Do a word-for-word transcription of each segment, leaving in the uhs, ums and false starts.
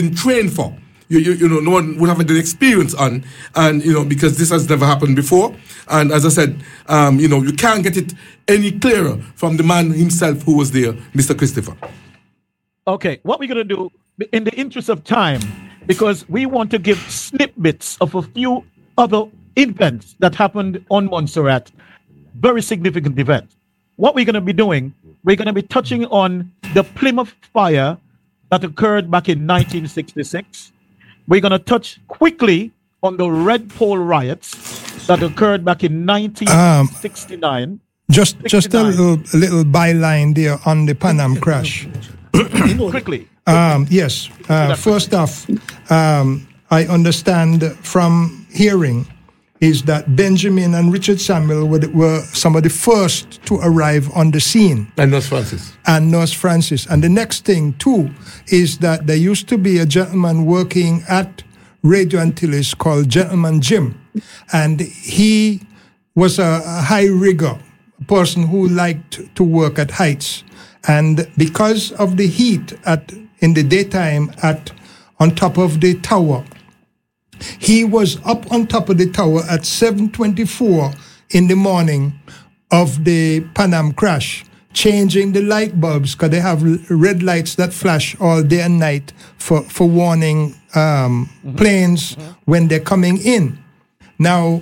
been trained for. You, you, you know, no one would have had an experience on, and you know, because this has never happened before. And as I said, um, you know, you can't get it any clearer from the man himself who was there, Mister Christopher. Okay, what we're gonna do in the interest of time, because we want to give snippets of a few other events that happened on Montserrat, very significant events. What we're gonna be doing, we're gonna be touching on the Plymouth fire that occurred back in nineteen sixty-six. We're going to touch quickly on the Red Pole riots that occurred back in nineteen sixty-nine. Um, just just a little, a little byline there on the Pan Am crash. Quickly. Um, yes. Uh, first off, um, I understand from hearing is that Benjamin and Richard Samuel were, were some of the first to arrive on the scene. And Nurse Francis. And Nurse Francis. And the next thing, too, is that there used to be a gentleman working at Radio Antilles called Gentleman Jim. And he was a, a high rigger, a person who liked to work at heights. And because of the heat at in the daytime at on top of the tower, he was up on top of the tower at seven twenty-four in the morning of the Pan Am crash, changing the light bulbs, because they have red lights that flash all day and night for, for warning um, mm-hmm. planes mm-hmm. when they're coming in. Now,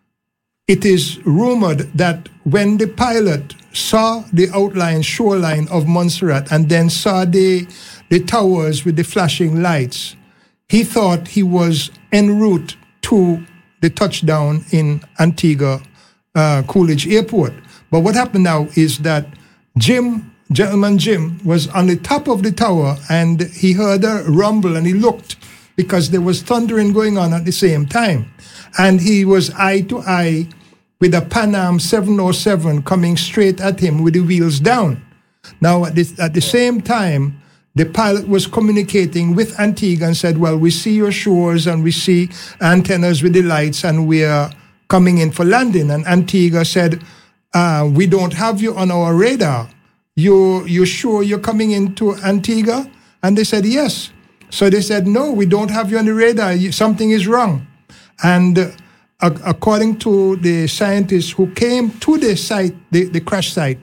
it is rumored that when the pilot saw the outline shoreline of Montserrat and then saw the, the towers with the flashing lights, he thought he was en route to the touchdown in Antigua uh, Coolidge Airport. But what happened now is that Jim, Gentleman Jim, was on the top of the tower and he heard a rumble and he looked because there was thundering going on at the same time. And he was eye to eye with a Pan Am seven oh seven coming straight at him with the wheels down. Now, at the, at the same time, the pilot was communicating with Antigua and said, well, we see your shores and we see antennas with the lights and we are coming in for landing. And Antigua said, uh, we don't have you on our radar. You, you sure you're coming into Antigua? And they said, yes. So they said, no, we don't have you on the radar. Something is wrong. And uh, according to the scientists who came to the site, the, the crash site,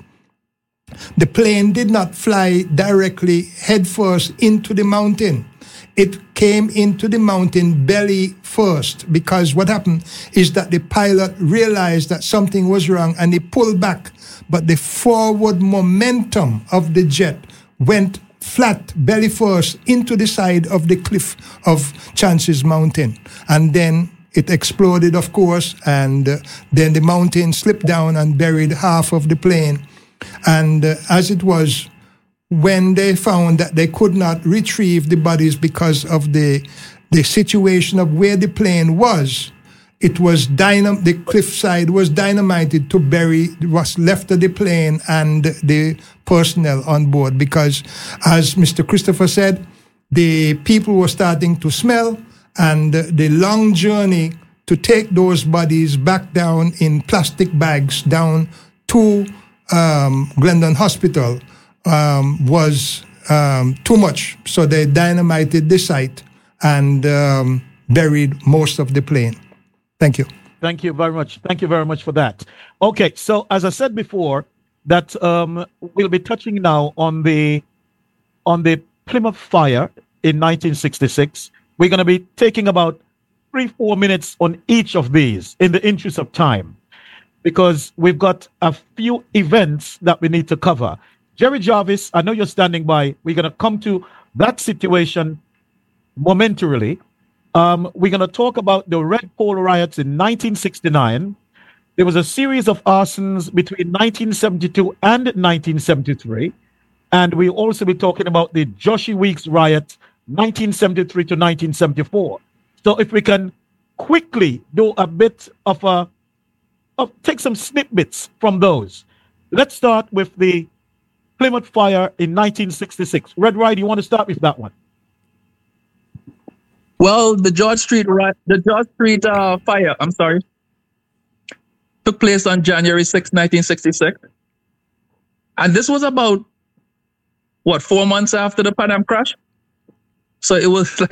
the plane did not fly directly headfirst into the mountain. It came into the mountain belly first, because what happened is that the pilot realized that something was wrong and he pulled back. But the forward momentum of the jet went flat, belly first, into the side of the cliff of Chances Mountain. And then it exploded, of course, and uh, then the mountain slipped down and buried half of the plane. And uh, as it was, when they found that they could not retrieve the bodies because of the the situation of where the plane was, it was dynam- the cliffside was dynamited to bury what's left of the plane and the personnel on board. Because, as Mister Christopher said, the people were starting to smell, and uh, the long journey to take those bodies back down in plastic bags down to Um, Glendon Hospital um, was um, too much. So they dynamited the site and um, buried most of the plane. Thank you. Thank you very much. Thank you very much for that. Okay, so as I said before, that um, we'll be touching now on the on the Plymouth fire in nineteen sixty-six. We're going to be taking about three, four minutes on each of these in the interest of time, because we've got a few events that we need to cover. Jerry Jarvis, I know you're standing by. We're going to come to that situation momentarily. Um, we're going to talk about the Red Pole riots in nineteen sixty-nine. There was a series of arsons between nineteen seventy-two and nineteen seventy-three. And we'll also be talking about the Joshie Weeks riot, nineteen seventy-three to nineteen seventy-four. So if we can quickly do a bit of a Of, take some snippets from those. Let's start with the Plymouth fire in nineteen sixty-six. Red Ride, you want to start with that one? Well, the George Street the George Street uh, fire, I'm sorry, took place on January sixth, nineteen sixty-six. And this was about, what, four months after the Pan Am crash? So it was like